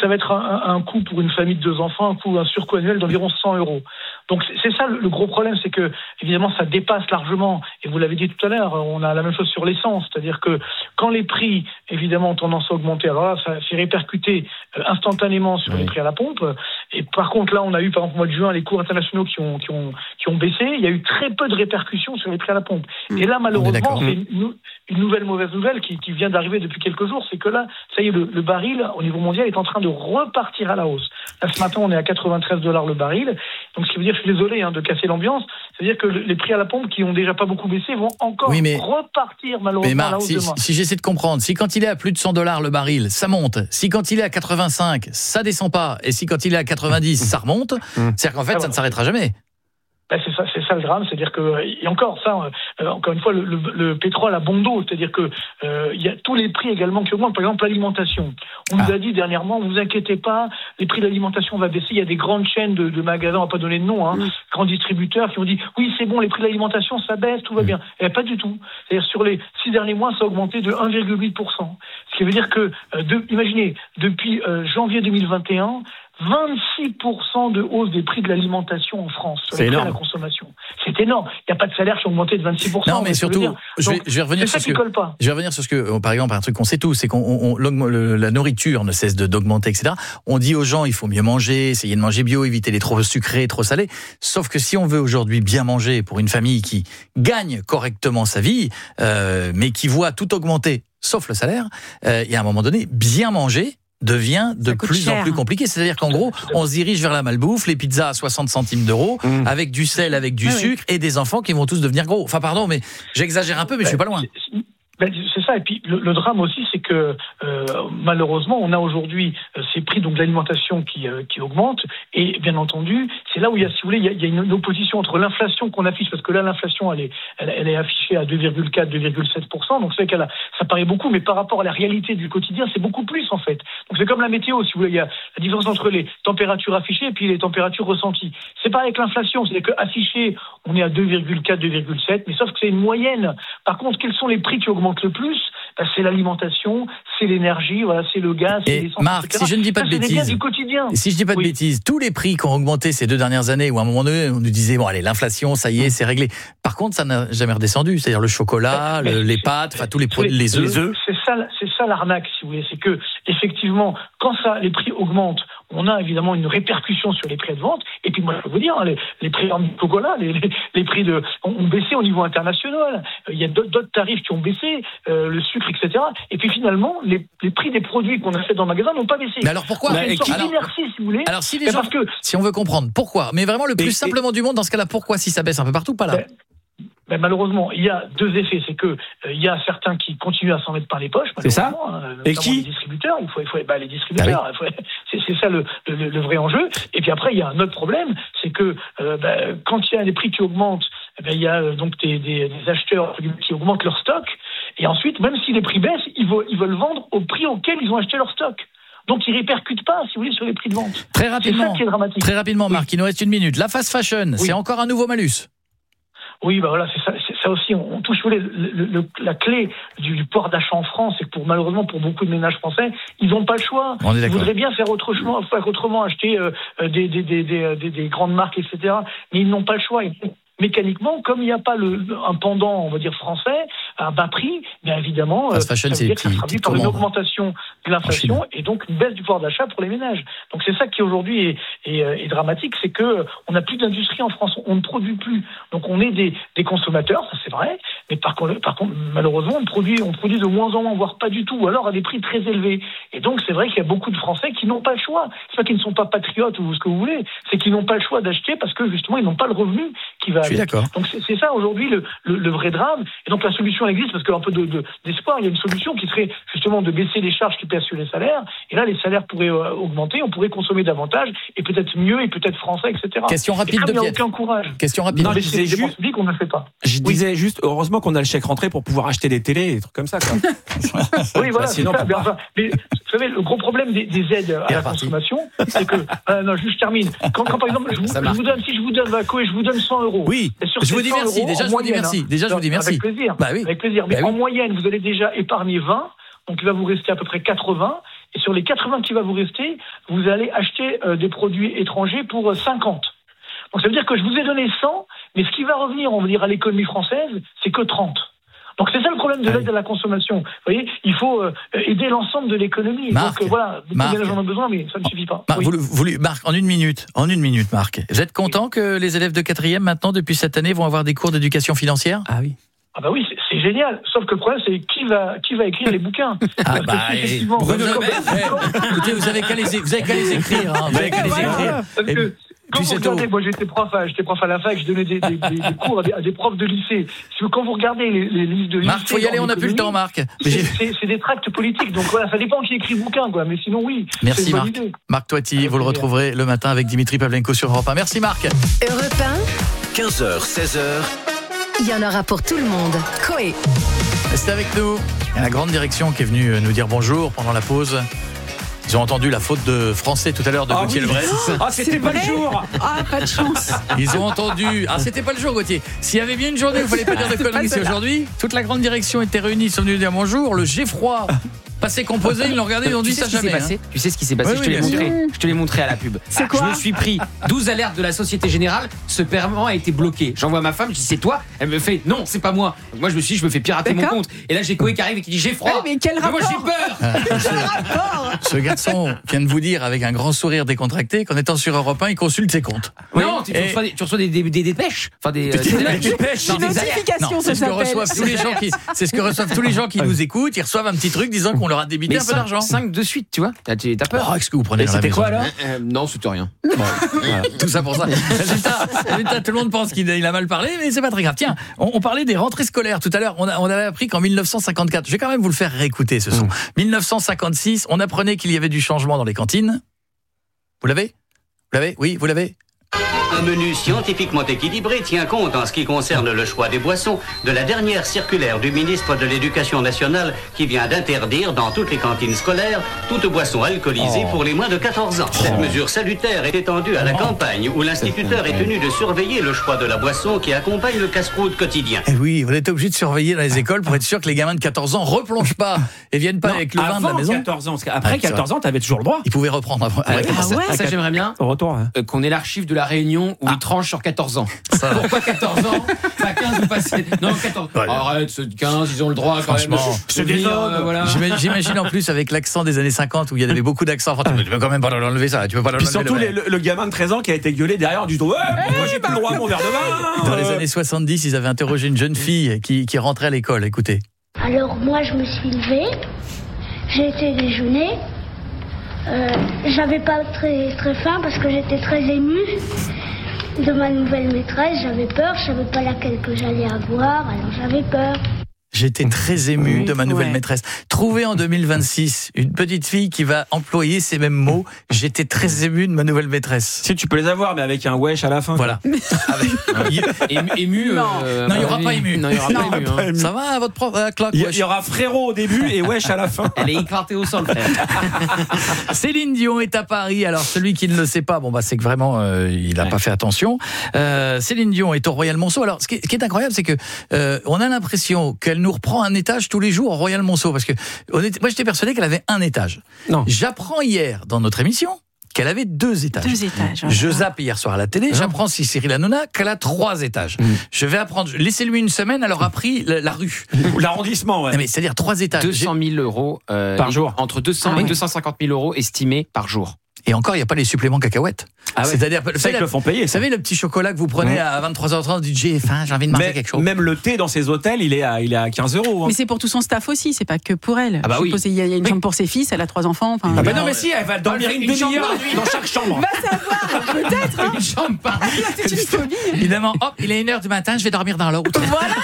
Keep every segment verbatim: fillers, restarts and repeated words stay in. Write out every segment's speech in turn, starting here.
ça va être un, un coût pour une famille de deux enfants, un coût, un surcoût annuel d'environ cent euros. Donc c'est, c'est ça le, le gros problème, c'est que évidemment ça dépasse largement, et vous l'avez dit tout à l'heure, on a la même chose sur l'essence, c'est-à-dire que quand les prix évidemment ont tendance à augmenter, alors là ça s'est répercuté euh, instantanément sur oui. les prix à la pompe, et par contre là on a eu par exemple au mois de juin les cours internationaux qui ont, qui ont, qui ont baissé, il y a eu très peu de répercussions sur les prix à la pompe. Mmh. Et là malheureusement c'est une, une nouvelle mauvaise nouvelle qui, qui vient d'arriver depuis quelques jours, c'est que là, ça y est, le, le baril au niveau mondial est en train de repartir à la hausse. Là, ce matin, on est à quatre-vingt-treize dollars le baril. Donc, ce qui veut dire, je suis désolé hein, de casser l'ambiance, c'est-à-dire que le, les prix à la pompe, qui ont déjà pas beaucoup baissé, vont encore oui, mais, repartir malheureusement mais Marc, à la hausse si, demain. Si j'essaie de comprendre, si quand il est à plus de cent dollars le baril, ça monte. Si quand il est à quatre-vingt-cinq, ça descend pas. Et si quand il est à quatre-vingt-dix, ça remonte. C'est-à-dire qu'en fait, ah, ça ouais. ne s'arrêtera jamais. Ben c'est ça, c'est ça le drame, c'est-à-dire que et encore ça, euh, encore une fois, le, le, le pétrole a bon dos, c'est-à-dire que euh, il y a tous les prix également qui augmentent. Par exemple, l'alimentation. On ah. nous a dit dernièrement, vous inquiétez pas, les prix de l'alimentation vont baisser. Il y a des grandes chaînes de, de magasins, on va pas donner de nom, hein, mmh. grands distributeurs qui ont dit oui, c'est bon, les prix de l'alimentation ça baisse, tout va bien. Et pas du tout. C'est-à-dire sur les six derniers mois, ça a augmenté de un virgule huit pour cent. Ce qui veut dire que, euh, de, imaginez, depuis euh, janvier deux mille vingt et un. vingt-six pour cent de hausse des prix de l'alimentation en France sur les prix de la consommation. C'est énorme. Il n'y a pas de salaire qui ont augmenté de vingt-six pour cent. Non, mais surtout, je vais, je vais revenir sur ce que, je vais revenir sur ce que, par exemple, un truc qu'on sait tous, c'est qu'on, on, le, la nourriture ne cesse de, d'augmenter, et cetera. On dit aux gens, il faut mieux manger, essayer de manger bio, éviter les trop sucrés, trop salés. Sauf que si on veut aujourd'hui bien manger pour une famille qui gagne correctement sa vie, euh, mais qui voit tout augmenter, sauf le salaire, euh, il y a un moment donné, bien manger devient de plus cher. En plus compliqué. C'est-à-dire qu'en gros, on se dirige vers la malbouffe, les pizzas à soixante centimes d'euros, mmh. avec du sel, avec du ah, sucre, oui. et des enfants qui vont tous devenir gros. Enfin, pardon, mais j'exagère un peu, mais ben, je suis pas loin. C'est, ben, c'est ça. Et puis, le, le drame aussi, c'est que, euh, malheureusement, on a aujourd'hui euh, ces prix donc, de l'alimentation qui, euh, qui augmentent. Et bien entendu, c'est là où il y a, si vous voulez, il y a, il y a une opposition entre l'inflation qu'on affiche, parce que là, l'inflation, elle est, elle, elle est affichée à deux virgule quatre, deux virgule sept pour cent. Donc, c'est vrai qu'elle a, ça paraît beaucoup, mais par rapport à la réalité du quotidien, c'est beaucoup plus, en fait. Donc, c'est comme la météo, si vous voulez. Il y a la différence entre les températures affichées et puis les températures ressenties. C'est pareil avec l'inflation. C'est-à-dire qu'affiché, on est à deux virgule quatre, deux virgule sept, mais sauf que c'est une moyenne. Par contre, quels sont les prix qui augmentent le plus? Ben, c'est l'alimentation, c'est l'énergie, voilà, c'est le gaz, c'est l'essence. Marc, et cetera. Si je ne dis pas ça, de bêtises, du quotidien. Si je dis pas de oui. bêtises, tous les prix qui ont augmenté ces deux dernières années, où à un moment donné, on nous disait bon allez, l'inflation, ça y est, c'est réglé. Par contre, ça n'a jamais redescendu. C'est-à-dire le chocolat, mais, le, mais les pâtes, enfin tous les produits, les œufs. C'est ça, c'est ça l'arnaque, si vous voulez. C'est que effectivement, quand ça, les prix augmentent, on a évidemment une répercussion sur les prix de vente. Et puis moi, je peux vous dire, les, les prix en chocolat, les, les, les prix de, ont baissé au niveau international. Il y a d'autres, d'autres tarifs qui ont baissé, euh, le sucre, et cetera. Et puis finalement, les, les prix des produits qu'on achète dans le magasin n'ont pas baissé. Mais alors pourquoi? C'est une sorte d'inertie, si vous voulez. Alors si les gens, parce que, si on veut comprendre pourquoi, mais vraiment le plus et, simplement et, du monde, dans ce cas-là, pourquoi si ça baisse un peu partout, pas là? Ben, Ben malheureusement, il y a deux effets. C'est que euh, il y a certains qui continuent à s'en mettre par les poches. C'est ça. Hein, et qui les distributeurs. Il faut, il faut, bah, les distributeurs. Ah oui. il faut, c'est, c'est ça le, le, le vrai enjeu. Et puis après, il y a un autre problème, c'est que euh, bah, quand il y a des prix qui augmentent, bah, il y a euh, donc des, des, des acheteurs qui augmentent leur stock. Et ensuite, même si les prix baissent, ils veulent, ils veulent vendre au prix auquel ils ont acheté leur stock. Donc, ils ne répercutent pas, si vous voulez, sur les prix de vente. Très rapidement. C'est ça qui est dramatique. Très rapidement, Marc, oui. Il nous reste une minute. La fast fashion, oui. c'est encore un nouveau malus. Oui, bah voilà, c'est ça, c'est ça aussi. On, on touche le, le, le, la clé du, du pouvoir d'achat en France, c'est que pour malheureusement pour beaucoup de ménages français, ils n'ont pas le choix. On est d'accord. Ils voudraient bien faire autrement, faire autrement, acheter euh, des, des, des, des, des, des grandes marques, et cetera. Mais ils n'ont pas le choix. Ils, mécaniquement, comme il n'y a pas le, un pendant, on va dire français, à bas prix, bien évidemment, Fast fashion, ça veut dire que ça se traduit par une commandes. augmentation de l'inflation et donc une baisse du pouvoir d'achat pour les ménages. Donc c'est ça qui aujourd'hui est, est, est dramatique, c'est que on n'a plus d'industrie en France, on ne produit plus. Donc on est des, des consommateurs, ça c'est vrai, mais par contre, par contre, malheureusement, on produit, on produit de moins en moins, voire pas du tout, ou alors à des prix très élevés. Et donc c'est vrai qu'il y a beaucoup de Français qui n'ont pas le choix. C'est pas qu'ils ne sont pas patriotes ou ce que vous voulez, c'est qu'ils n'ont pas le choix d'acheter parce que justement ils n'ont pas le revenu qui va. Je suis d'accord. Donc c'est, c'est ça aujourd'hui le, le, le vrai drame. Et donc la solution existe parce qu'il y a un peu de, de, d'espoir. Il y a une solution qui serait justement de baisser les charges qui pèsent sur les salaires. Et là, les salaires pourraient euh, augmenter, on pourrait consommer davantage et peut-être mieux et peut-être français, et cetera. Question rapide et de il n'y a Pierre. aucun courage. Question rapide. Non, je baisser les disais dépenses juste, publiques, on ne le fait pas. Je oui. disais juste, heureusement qu'on a le chèque rentrée pour pouvoir acheter des télés et des trucs comme ça. Quoi. oui, voilà. Bah, sinon, c'est ça. Mais, enfin, mais vous savez, le gros problème des, des aides à la partie. consommation, c'est que euh, non, juste je termine. Quand, quand par exemple, je vous, je vous donne, si je vous donne Vaco et je vous donne cent euros. Oui. Je vous dis merci. Euros, Déjà, je vous dis merci. Hein. Déjà, je vous dis merci. Avec plaisir. Bah oui. Avec plaisir. Mais bah en oui. moyenne, vous allez déjà épargner vingt. Donc, il va vous rester à peu près quatre-vingts. et sur les quatre-vingts qui va vous rester, vous allez acheter euh, des produits étrangers pour euh, cinquante. Donc ça veut dire que je vous ai donné cent, mais ce qui va revenir, on va dire, à l'économie française, c'est que trente. Donc c'est ça le problème de l'aide à la consommation. Vous voyez, il faut euh, aider l'ensemble de l'économie. Marc, Donc euh, voilà, beaucoup de ménages en ont besoin, mais ça ne suffit pas. Marc, oui. vous, vous, Marc, en une minute, en une minute, Marc. Vous êtes content que les élèves de quatrième, maintenant, depuis cette année, vont avoir des cours d'éducation financière ? Ah oui. Ah bah oui, c'est, c'est génial. Sauf que le problème, c'est qui va qui va écrire les bouquins. Ah bah, et... Bruno Le Maire. Écoutez, vous avez qu'à les, vous avez qu'à les écrire. Hein, vous avez qu'à les écrire. Parce et... que, Quand vous regardez, moi j'étais prof, j'étais prof à la fac, je donnais des, des, des, des cours à des, à des profs de lycée. Quand vous regardez les, les listes de lycée... Marc, faut y aller, on n'a plus le temps, Marc. C'est, c'est, c'est des tracts politiques, donc voilà, ça dépend qui écrit le bouquin, quoi. Mais sinon, oui. Merci, c'est une Marc. bonne idée. Marc Toiti, vous le retrouverez le matin avec Dimitri Pavlenko sur Europe un. Merci, Marc. Europe un. quinze heures, seize heures. Il y en aura pour tout le monde. Coé. Restez avec nous. Il y a la grande direction qui est venue nous dire bonjour pendant la pause. Ils ont entendu la faute de français tout à l'heure de ah Gauthier oui. Lebret. Ah, c'était pas le jour. Ah, pas de chance. Ils ont entendu. Ah, c'était pas le jour, Gauthier. S'il y avait bien une journée où il fallait pas dire de conneries, c'est aujourd'hui. Toute la grande direction était réunie, ils sont venus dire bonjour. Le Geffroy, passé composé, ils l'ont regardé, ils ont dit ça jamais. Hein. Tu sais ce qui s'est passé, oui, je, te oui, l'ai montré, sûr. je te l'ai montré à la pub. C'est quoi ? Je me suis pris douze alertes de la Société Générale, ce paiement a été bloqué. J'envoie à ma femme, je dis c'est toi ? Elle me fait non, c'est pas moi. Moi je me suis dit je me fais pirater D'accord. mon compte. Et là j'ai Coé qui arrive et qui dit j'ai froid. Ouais, mais quel rapport ? Moi j'ai peur. Quel rapport ? Ce garçon vient de vous dire avec un grand sourire décontracté qu'en étant sur Europe un, il consulte ses comptes. Non, tu, tu Et- reçois des, tu reçois des, des, des dépêches. Enfin des, Des des dépêches. Non, Une des alertes. notification, Non, ça c'est ce que s'appelle. reçoivent tous les gens qui, c'est ce que reçoivent tous les gens qui nous écoutent. Ils reçoivent un petit truc disant qu'on leur a débité Mais un peu d'argent. cinq de suite, tu vois. T'as, t'as peur. Oh, qu'est-ce que vous prenez Et dans la c'était maison quoi alors ? Euh, Non, c'était rien. Voilà. Tout ça pour ça. Résultat, résultat, tout le monde pense qu'il a, il a mal parlé, mais c'est pas très grave. Tiens, on, on parlait des rentrées scolaires tout à l'heure. On, a, on avait appris qu'en mille neuf cent cinquante-quatre, je vais quand même vous le faire réécouter ce son. Mmh. mille neuf cent cinquante-six, on apprenait qu'il y avait du changement dans les cantines. Vous l'avez ? Vous l'avez ? Oui, vous l'avez ? Un menu scientifiquement équilibré tient compte en ce qui concerne le choix des boissons de la dernière circulaire du ministre de l'Éducation nationale qui vient d'interdire dans toutes les cantines scolaires toute boisson alcoolisée oh. pour les moins de quatorze ans. Cette oh. mesure salutaire est étendue à la oh. campagne où l'instituteur est tenu de surveiller le choix de la boisson qui accompagne le casse-croûte quotidien. Eh oui, on était obligé de surveiller dans les écoles pour être sûr que les gamins de quatorze ans replongent pas et viennent pas non, avec le vin de la maison. quatorze ans, parce qu'après ah, quatorze ans, t'avais toujours le droit. Ils pouvaient reprendre après. Ah, ah ouais, ça, ça j'aimerais bien. Au retour, hein. euh, qu'on ait l'archive de la Réunion où ah. ils tranchent sur quatorze ans. Ça. Pourquoi quatorze ans ? Pas quinze ou pas seize ? Non, quatorze. Ouais. Arrête, c'est quinze, ils ont le droit quand Franchement, même. C'est des hommes. Euh, voilà. J'imagine, j'imagine en plus avec l'accent des années cinquante où il y avait beaucoup d'accents. Enfin, tu peux quand même pas l'enlever ça. Tu peux pas l'enlever. Puis surtout le, le, le gamin de treize ans qui a été gueulé derrière du tout. Ouais, moi j'ai pas le droit à mon verre de vin. Dans les années soixante-dix, ils avaient interrogé une jeune fille qui, qui rentrait à l'école. Écoutez. Alors moi je me suis levée, j'ai été déjeuner. Euh, j'avais pas très très faim parce que j'étais très émue de ma nouvelle maîtresse. J'avais peur, je savais pas laquelle que j'allais avoir, alors j'avais peur. J'étais très ému oui, de ma nouvelle ouais. maîtresse. Trouver en deux mille vingt-six une petite fille qui va employer ces mêmes mots. J'étais très ému de ma nouvelle maîtresse. Si tu peux les avoir, mais avec un wesh à la fin. Voilà. Avec... ému, ému non, euh, non, il n'y aura pas ému. Non, il y aura non, pas ému. Hein. Ça va, votre prof euh, Claude, Il y, y aura frérot au début et wesh à la fin. Elle est éclatée au sol, frère. Céline Dion est à Paris. Alors celui qui ne le sait pas, bon bah c'est que vraiment euh, il n'a ouais. pas fait attention. Euh, Céline Dion est au Royal Monceau. Alors ce qui est, ce qui est incroyable, c'est que euh, on a l'impression qu'elle nous reprend un étage tous les jours au Royal Monceau, parce que honnêtement, moi j'étais persuadé qu'elle avait un étage. Non. J'apprends hier dans notre émission qu'elle avait deux étages. Deux étages. Je zappe hier soir à la télé, j'apprends si Cyril Hanouna qu'elle a trois étages. Mmh. Je vais apprendre, laissez-lui une semaine, elle aura pris la, la rue. L'arrondissement, ouais. Non, mais c'est-à-dire trois étages. deux cent mille euros euh, par jour. Entre deux cents ah, et ouais. deux cent cinquante mille euros estimés par jour. Et encore, il n'y a pas les suppléments cacahuètes. Ah ouais. C'est-à-dire, c'est qu'ils le font payer. Vous savez, le petit chocolat que vous prenez mmh. à vingt-trois heures trente, du j'ai faim, j'ai envie de manger mais, quelque chose. Même le thé dans ces hôtels, il est à, il est à quinze euros. Hein. Mais c'est pour tout son staff aussi, c'est pas que pour elle. Ah bah oui. Il y a une chambre pour ses fils, elle a trois enfants. Ah bah non, mais si, elle va dormir une, une demi-heure dans chaque chambre. Va savoir, peut-être. Hein. Une chambre par C'est une phobie. Évidemment, hop, il est une heure du matin, je vais dormir dans l'autre. Voilà.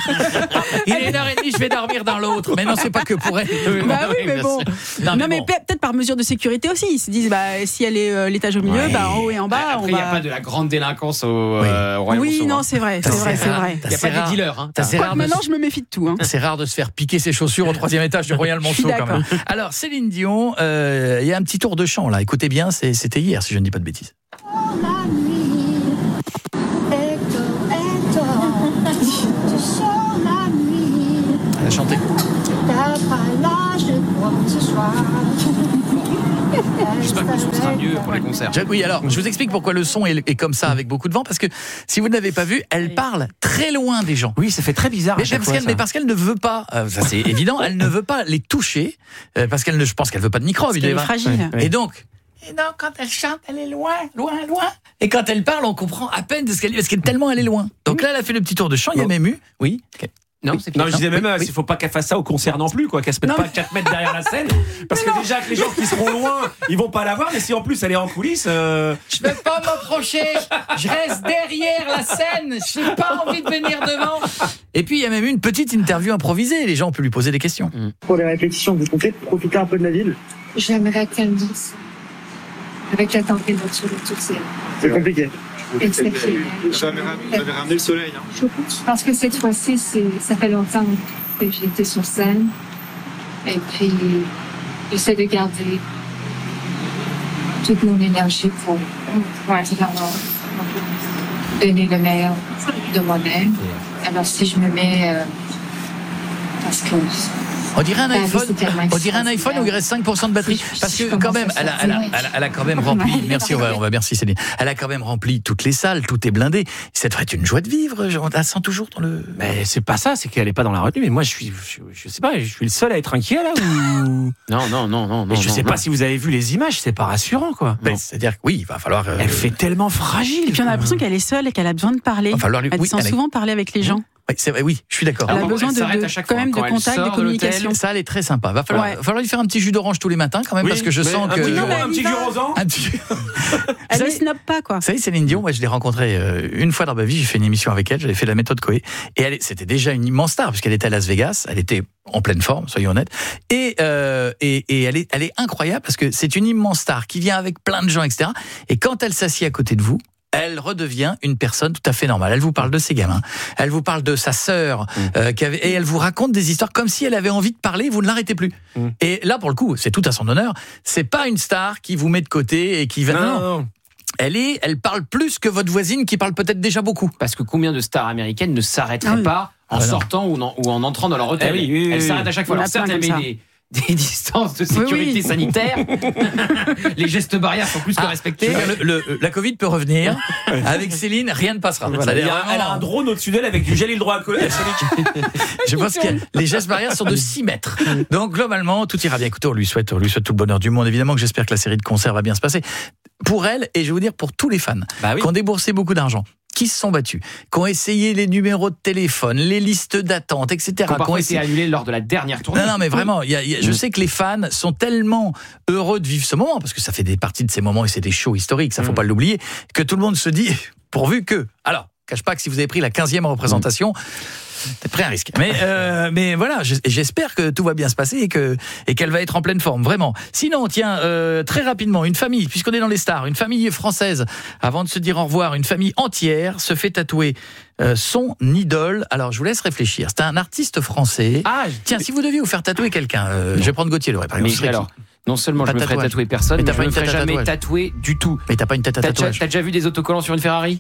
Il est une heure et demie, je vais dormir dans l'autre. Mais non, c'est pas que pour elle. Bah oui, mais bon. Non, non mais bon. Peut-être par mesure de sécurité aussi. Ils se disent, bah, si elle est euh, l'étage au milieu, ouais. bah, en haut et en bas, après, on il n'y va... a pas de la grande délinquance au, oui. euh, au Royal Oui, Monceau, non, hein. c'est vrai, c'est vrai, c'est vrai. Il n'y a pas rare. Des dealers. Hein. C'est rare maintenant, de... je me méfie de tout. Hein. C'est rare de se faire piquer ses chaussures au troisième étage du Royal Monceau, quand même. Alors, Céline Dion, il euh, y a un petit tour de chant, là. Écoutez bien, c'est, c'était hier, si je ne dis pas de bêtises. Elle a chanté. peut-être à l'âge de quoi ce soir. J'espère que le son sera mieux pour les concerts. Oui, alors, je vous explique pourquoi le son est, est comme ça, avec beaucoup de vent, parce que si vous ne l'avez pas vu, elle parle très loin des gens. Oui, ça fait très bizarre. Mais, à chaque parce, fois, qu'elle, ça. mais parce qu'elle ne veut pas, euh, ça c'est évident, elle ne veut pas les toucher, euh, parce qu'elle ne, je pense qu'elle veut pas de microbes. Parce qu'elle est fragile. Et donc, et non, quand elle chante, elle est loin, loin, loin. Et quand elle parle, on comprend à peine de ce qu'elle dit, parce qu'elle tellement elle est loin. Donc là, elle a fait le petit tour de chant, il y a même eu, oui. Non, oui. c'est Non, je disais même, oui, il oui. ne faut pas qu'elle fasse ça au concert non plus, quoi, qu'elle se mette Non, pas mais... quatre mètres derrière la scène, parce que déjà que les gens qui seront loin, ils vont pas la voir, mais si en plus elle est en coulisses, euh... Je ne vais pas m'approcher, je reste derrière la scène, je n'ai pas envie de venir devant. Et puis il y a même eu une petite interview improvisée, les gens ont pu lui poser des questions. Mmh. Pour les répétitions, vous comptez profiter un peu de la ville? J'aimerais qu'elle me dise. Avec la température sur le tout ciel. C'est compliqué. Exceptionnel. Vous avez ramené le soleil. Hein. Je pense parce que cette fois-ci, c'est, ça fait longtemps que j'étais sur scène. Et puis, j'essaie de garder toute mon énergie pour, pour vraiment donner le meilleur de moi-même. Alors, si je me mets... Euh, parce que... On dirait un Ah, iPhone, oui, c'est tellement on dirait un iPhone où il reste cinq pour cent de batterie. Parce que quand même, elle a, elle a, elle a, elle a quand même rempli. Merci, on va, on va, merci Céline. Elle a quand même rempli toutes les salles, tout est blindé. Ça devrait être une joie de vivre. On la sent toujours dans le. Mais c'est pas ça, c'est qu'elle est pas dans la retenue. Mais moi, je suis, je, je sais pas, je suis le seul à être inquiet là ou. Non, non, non, non. Mais je non, sais non. pas si vous avez vu les images, c'est pas rassurant, quoi. Ben, c'est-à-dire que oui, il va falloir. Euh, Elle fait tellement fragile. Et puis on a l'impression qu'elle est seule et qu'elle a besoin de parler. Il va falloir lui- Elle oui, sent elle a- souvent parler avec les gens. Oui, c'est vrai, oui, je suis d'accord. Elle a Alors, besoin elle de, s'arrête de- à chaque quand fois, même de quand elle contact, sort de de communication. Ça, elle est très sympa. Va falloir, Ouais. va falloir lui faire un petit jus d'orange tous les matins quand même, Oui, parce que je mais sens un que. petit, Non, mais un elle petit y va. Durosan. Un petit- Elle Vous ne savez- snob pas, quoi. Vous savez, Céline Dion, moi je l'ai rencontrée euh, une fois dans ma vie, j'ai fait une émission avec elle, j'avais fait la méthode Coé, et elle, c'était déjà une immense star, puisqu'elle était à Las Vegas, elle était en pleine forme, soyons honnêtes, et, euh, et, et elle, est, elle est incroyable, parce que c'est une immense star qui vient avec plein de gens, et cetera. Et quand elle s'assied à côté de vous, elle redevient une personne tout à fait normale. Elle vous parle de ses gamins, elle vous parle de sa sœur, mmh. euh, qui avait, et elle vous raconte des histoires comme si elle avait envie de parler, vous ne l'arrêtez plus. Mmh. Et là, pour le coup, c'est tout à son honneur, c'est pas une star qui vous met de côté et qui va... Non, non, non, non. Elle est, elle parle plus que votre voisine qui parle peut-être déjà beaucoup. Parce que combien de stars américaines ne s'arrêteraient Ah oui. pas en Ah non. sortant ou en, ou en entrant dans leur hôtel? Ah oui, oui, oui, Elles oui. s'arrêtent à chaque fois. Il y en a Alors certes, plein elles comme mettent des, des distances de sécurité Oui, oui. sanitaire. Les gestes barrières sont plus que Ah, respectés. je veux dire, le- le- la Covid peut revenir. Avec Céline, rien ne passera. Voilà, Ça a il y l'air a- vraiment- elle a un drone au-dessus d'elle avec du gel hydroalcoolique. Je pense que les gestes barrières sont de six mètres. Donc globalement, tout ira bien. Écoutez, on lui souhaite, on lui souhaite tout le bonheur du monde. Évidemment que j'espère que la série de concerts va bien se passer. Pour elle, et je vais vous dire pour tous les fans, Bah oui. qui ont déboursé beaucoup d'argent, qui se sont battus, qui ont essayé les numéros de téléphone, les listes d'attente, et cetera. Qui ont qui parfois ont été essayé... annulés lors de la dernière tournée. Non, non, mais vraiment, il y a, il y a, je sais que les fans sont tellement heureux de vivre ce moment, parce que ça fait des parties de ces moments et c'est des shows historiques, ça faut Mm. pas l'oublier, que tout le monde se dit, pourvu que... Alors, cache pas que si vous avez pris la quinzième représentation, t'es pris un risque. Mais, euh, mais voilà, j'espère que tout va bien se passer et que et qu'elle va être en pleine forme, vraiment. Sinon, tiens, euh, très rapidement, une famille, puisqu'on est dans les stars, une famille française, avant de se dire au revoir, une famille entière se fait tatouer euh, son idole. Alors, je vous laisse réfléchir. C'est un artiste français. Ah, Tiens, si vous deviez vous faire tatouer quelqu'un, euh, je vais prendre Gauthier Leray, par exemple. mais ce serait alors, qui non seulement Pas je me de ferais tatouage. tatouer personne, Mais mais, t'as je pas me une ferais tête à jamais tatouage. tatouer du tout. Mais t'as pas une tête à T'as déjà, tatouage. t'as déjà vu des autocollants sur une Ferrari?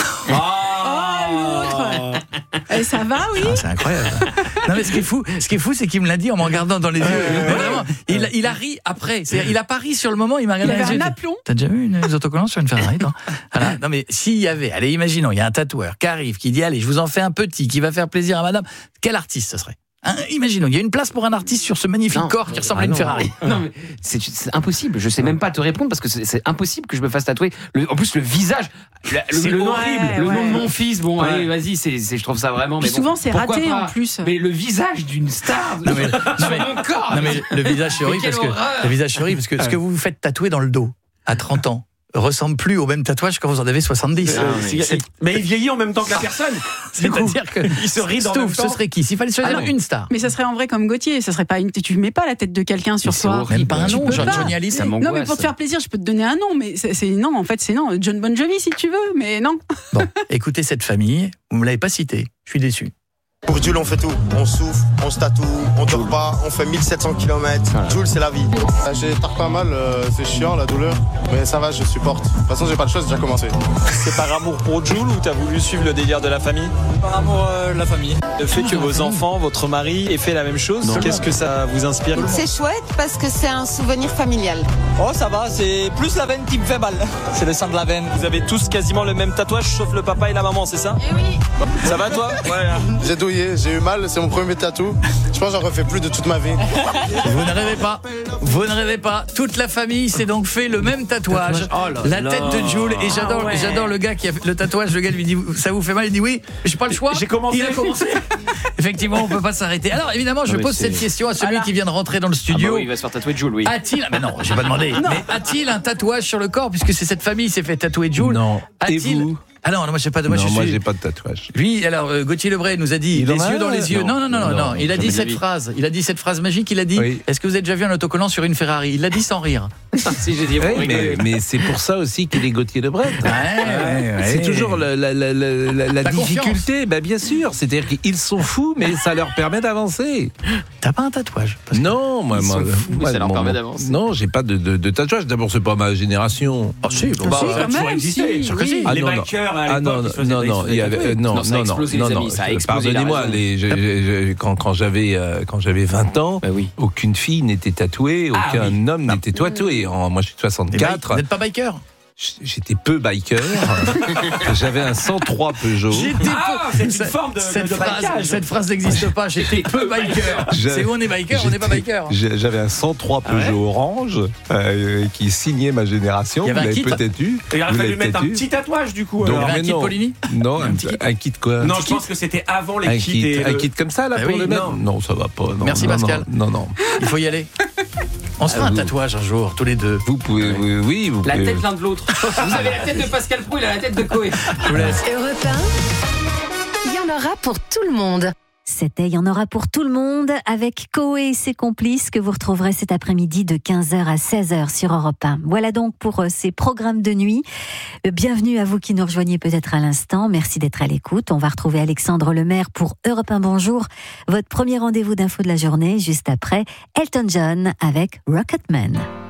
Et ça va, oui. Ah, c'est incroyable. Non mais ce qui est fou, ce qui est fou, c'est qu'il me l'a dit en me regardant dans les yeux. Mais vraiment, il, il a ri après. C'est-à-dire, il a pas ri sur le moment, il m'a Il regardé avait dans les yeux. un aplomb. T'as déjà vu une autocollants sur une Ferrari, toi? Voilà. Non mais s'il y avait, allez, imaginons, il y a un tatoueur qui arrive, qui dit allez, je vous en fais un petit, qui va faire plaisir à madame. Quel artiste ce serait? Hein, imaginons, il y a une place pour un artiste sur ce magnifique Non, corps qui mais- ressemble ah à une non, Ferrari. Non, mais c'est, c'est impossible. Je sais même pas te répondre parce que c'est, c'est impossible que je me fasse tatouer. Le, en plus, le visage, le, C'est le nom, horrible. le Ouais, nom de ouais. mon fils. Bon, Ouais. allez, vas-y, c'est, c'est, je trouve ça vraiment. Puis mais souvent, bon, c'est pourquoi raté, pas. en plus. Mais le visage d'une star Non, mais- sur mais- mon corps. Non mais le visage chéri, Mais quelle parce que horreur. le visage chéri, parce que ce que vous vous faites tatouer dans le dos à trente ans ressemble plus au même tatouage quand vous en avez soixante-dix. Euh, mais c'est- mais il vieillit en même temps que la personne. C'est-à-dire que il se rit dans le Stouff, même ce temps. serait qui? S'il fallait choisir Ah non. une star. Mais ça serait en vrai comme Gauthier. Ça serait pas une. Tu mets pas la tête de quelqu'un sur Mais c'est soi. horrible. Même pas un Tu nom, peux genre pas. Johnny Hallyday. Ça m'angoisse. Non, mais pour te faire plaisir, je peux te donner un nom, mais c'est, c'est non. En fait, c'est non. John Bon Jovi, si tu veux, mais non. Bon, écoutez cette famille, vous me l'avez pas cité. Je suis déçu. Pour Jules, on fait tout. On souffre, on se tatoue, on dort pas, on fait mille sept cents kilomètres. Voilà. Jules, c'est la vie. J'ai tard pas mal, euh, c'est chiant la douleur, mais ça va, je supporte. De toute façon, j'ai pas le choix, c'est déjà commencé. C'est par amour pour Jules ou t'as voulu suivre le délire de la famille? Par amour euh, de la famille. Le fait que vos enfants, votre mari ait fait la même chose, non. Qu'est-ce que ça vous inspire? C'est chouette parce que c'est un souvenir familial. Oh, ça va, c'est plus la veine qui me fait mal. C'est le sang de la veine. Vous avez tous quasiment le même tatouage, sauf le papa et la maman, c'est ça? Eh oui. Ça va toi? Ouais. J'ai douillé, j'ai eu mal, c'est mon premier tatou. Je pense que j'en refais plus de toute ma vie. Vous ne rêvez pas, vous ne rêvez pas. Toute la famille s'est donc fait le même tatouage. Oh là la là. Tête de Jules. Et j'adore, ah ouais. j'adore le gars qui a fait le tatouage. Le gars lui dit, ça vous fait mal? Il dit oui, j'ai pas le choix. J'ai commencé. Il a commencé. Effectivement, on peut pas s'arrêter. Alors évidemment, je non, pose cette question à celui Alors... qui vient de rentrer dans le studio. Ah bah oui, il va se faire tatouer Jules, oui. A-t-il, mais non, j'ai pas demandé. Mais a-t-il un tatouage sur le corps puisque c'est cette famille qui s'est fait tatouer Jules? Non. A-t-il... Et vous? Ah non, moi j'ai pas de moi non, je moi suis... j'ai pas de tatouage. Lui, alors euh, Gauthier Lebray nous a dit il les yeux dans les yeux. Non non non non, non, non. il a dit cette phrase, il a dit cette phrase magique, il a dit oui. Est-ce que vous avez déjà vu un autocollant sur une Ferrari? Il l'a dit sans rire. Si j'ai dit oui, oui, mais, mais c'est pour ça aussi qu'il est Gauthier Lebray. Ouais, ouais, ouais. C'est toujours la, la, la, la, la, la difficulté, ben bien sûr, c'est-à-dire qu'ils sont fous mais ça leur permet d'avancer. T'as pas un tatouage? Non, moi, moi, moi ça leur permet d'avancer. Non, j'ai pas de, de, de tatouage. D'abord, c'est pas ma génération. Oh si, bon, bah, si, ça a toujours existé. Les bikers à l'époque. Non, non, il y avait, euh, non, non, non, non, non, pardonnez-moi, les, je, je, je, quand, quand j'avais, euh, quand j'avais vingt ans, bah oui. aucune fille n'était tatouée, aucun ah, oui. homme ah. n'était tatoué. En, moi, je suis de soixante-quatre. Vous n'êtes pas biker? J'étais peu biker. J'avais un cent trois Peugeot. J'étais ah, peu... C'est une forme de, cette, de phrase, cette phrase n'existe pas. J'étais peu biker. C'est où on est biker, on n'est pas biker. J'avais un cent trois Peugeot ah ouais orange euh, qui signait ma génération. Vous l'avez peut-être eu. Il aurait fallu mettre un petit tatouage du coup. Donc, alors. Un kit Polini? Non, un, un kit quoi? Non, je pense que c'était avant les un kits. Kit, et un kit comme ça là pour le mettre? Non, ça va pas. Merci Pascal. Non, non. Il faut y aller. On se fera un tatouage un jour, tous les deux. Vous pouvez, oui, oui vous la pouvez. La tête l'un de l'autre. Vous avez la tête de Pascal Praud, il a la tête de Coé. Je vous laisse. Europe un, il y en aura pour tout le monde. C'était Il y en aura pour tout le monde avec Coé et ses complices que vous retrouverez cet après-midi de quinze heures à seize heures sur Europe un. Voilà donc pour ces programmes de nuit. Bienvenue à vous qui nous rejoignez peut-être à l'instant. Merci d'être à l'écoute. On va retrouver Alexandre Lemaire pour Europe un Bonjour. Votre premier rendez-vous d'info de la journée juste après Elton John avec Rocketman.